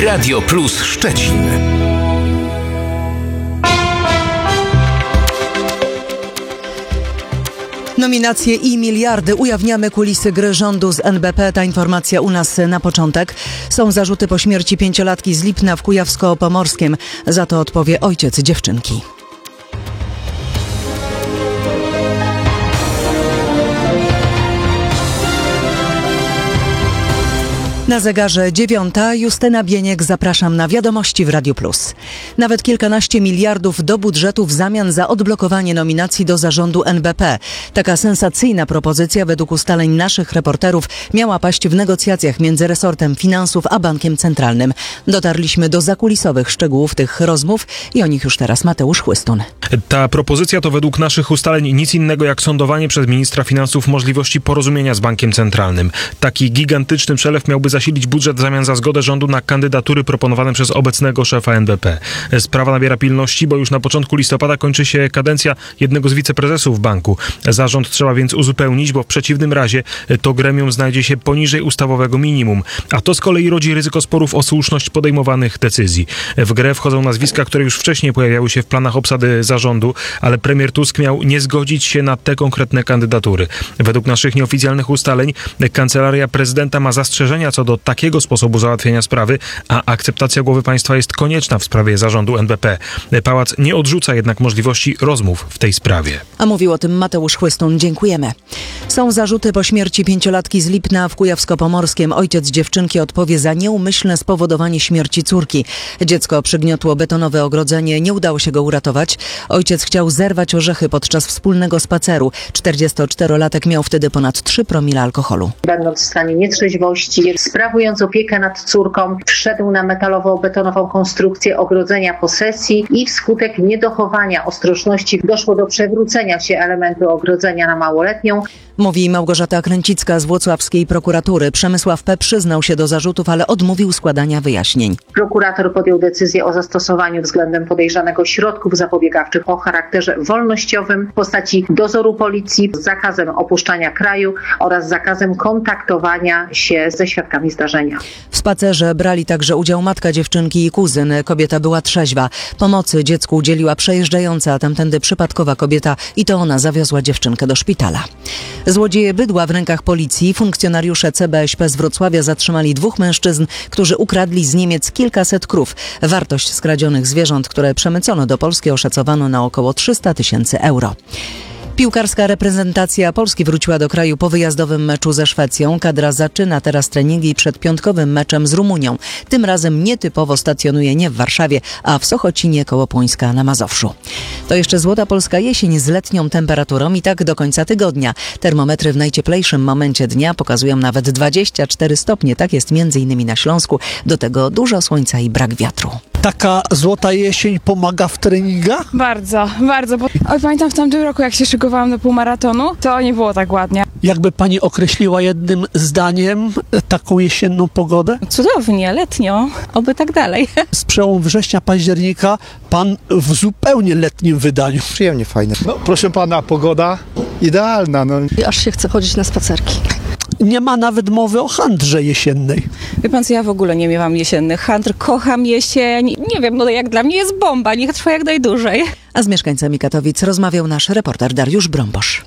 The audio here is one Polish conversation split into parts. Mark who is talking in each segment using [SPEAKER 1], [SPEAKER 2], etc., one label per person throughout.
[SPEAKER 1] Radio Plus Szczecin.
[SPEAKER 2] Nominacje i miliardy. Ujawniamy kulisy gry rządu z NBP. Ta informacja u nas na początek. Są zarzuty po śmierci 5-latki z Lipna w Kujawsko-Pomorskiem. Za to odpowie ojciec dziewczynki. Na zegarze 9. Justyna Bieniek, zapraszam na wiadomości w Radiu Plus. Nawet kilkanaście miliardów do budżetu w zamian za odblokowanie nominacji do zarządu NBP. Taka sensacyjna propozycja według ustaleń naszych reporterów miała paść w negocjacjach między resortem finansów a Bankiem Centralnym. Dotarliśmy do zakulisowych szczegółów tych rozmów i o nich już teraz Mateusz Chłystun.
[SPEAKER 3] Ta propozycja to według naszych ustaleń nic innego jak sondowanie przez ministra finansów możliwości porozumienia z Bankiem Centralnym. Taki gigantyczny przelew miałby zasilić budżet w zamian za zgodę rządu na kandydatury proponowane przez obecnego szefa NBP. Sprawa nabiera pilności, bo już na początku listopada kończy się kadencja jednego z wiceprezesów banku. Zarząd trzeba więc uzupełnić, bo w przeciwnym razie to gremium znajdzie się poniżej ustawowego minimum. A to z kolei rodzi ryzyko sporów o słuszność podejmowanych decyzji. W grę wchodzą nazwiska, które już wcześniej pojawiały się w planach obsady zarządu, ale premier Tusk miał nie zgodzić się na te konkretne kandydatury. Według naszych nieoficjalnych ustaleń Kancelaria Prezydenta ma zastrzeżenia co do takiego sposobu załatwienia sprawy, a akceptacja głowy państwa jest konieczna w sprawie zarządu NBP. Pałac nie odrzuca jednak możliwości rozmów w tej sprawie.
[SPEAKER 2] A mówił o tym Mateusz Chłystun. Dziękujemy. Są zarzuty po śmierci 5-latki z Lipna w Kujawsko-Pomorskiem. Ojciec dziewczynki odpowie za nieumyślne spowodowanie śmierci córki. Dziecko przygniotło betonowe ogrodzenie, nie udało się go uratować. Ojciec chciał zerwać orzechy podczas wspólnego spaceru. 44-latek miał wtedy ponad 3 promile alkoholu.
[SPEAKER 4] Będąc w stanie nietrzeźwości, sprawując opiekę nad córką, wszedł na metalowo-betonową konstrukcję ogrodzenia posesji i wskutek niedochowania ostrożności doszło do przewrócenia się elementu ogrodzenia na małoletnią.
[SPEAKER 2] Mówi Małgorzata Kręcicka z włocławskiej prokuratury. Przemysław P. przyznał się do zarzutów, ale odmówił składania wyjaśnień.
[SPEAKER 4] Prokurator podjął decyzję o zastosowaniu względem podejrzanego środków zapobiegawczych o charakterze wolnościowym w postaci dozoru policji z zakazem opuszczania kraju oraz zakazem kontaktowania się ze świadkami zdarzenia.
[SPEAKER 2] W spacerze brali także udział matka dziewczynki i kuzyn. Kobieta była trzeźwa. Pomocy dziecku udzieliła przejeżdżająca, a tamtędy przypadkowa kobieta i to ona zawiozła dziewczynkę do szpitala. Złodzieje bydła w rękach policji. Funkcjonariusze CBŚP z Wrocławia zatrzymali 2 mężczyzn, którzy ukradli z Niemiec kilkaset krów. Wartość skradzionych zwierząt, które przemycono do Polski, oszacowano na około 300 000 euro. Piłkarska reprezentacja Polski wróciła do kraju po wyjazdowym meczu ze Szwecją. Kadra zaczyna teraz treningi przed piątkowym meczem z Rumunią. Tym razem nietypowo stacjonuje nie w Warszawie, a w Sochocinie koło Płońska na Mazowszu. To jeszcze złota polska jesień z letnią temperaturą i tak do końca tygodnia. Termometry w najcieplejszym momencie dnia pokazują nawet 24 stopnie. Tak jest m.in. na Śląsku. Do tego dużo słońca i brak wiatru.
[SPEAKER 5] Taka złota jesień pomaga w treningach?
[SPEAKER 6] Bardzo, bardzo. Pamiętam w tamtym roku, jak się szykowałam do półmaratonu, to nie było tak ładnie.
[SPEAKER 5] Jakby pani określiła jednym zdaniem taką jesienną pogodę?
[SPEAKER 6] Cudownie, letnio, oby tak dalej.
[SPEAKER 5] Z przełomu września, października pan w zupełnie letnim wydaniu.
[SPEAKER 7] Przyjemnie fajne. No, proszę pana, pogoda idealna. No.
[SPEAKER 8] Aż się chce chodzić na spacerki.
[SPEAKER 5] Nie ma nawet mowy o handrze jesiennej.
[SPEAKER 6] Wie pan co, ja w ogóle nie miewam jesiennych handr, kocham jesień. Nie wiem, no jak dla mnie jest bomba, niech trwa jak najdłużej.
[SPEAKER 2] A z mieszkańcami Katowic rozmawiał nasz reporter Dariusz Brąbosz.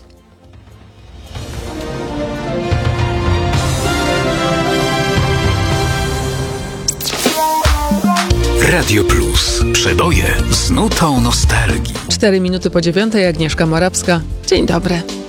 [SPEAKER 1] Radio Plus. Przeboje z nutą nostalgii.
[SPEAKER 9] 4 minuty po 9:00, Agnieszka Morawska. Dzień dobry.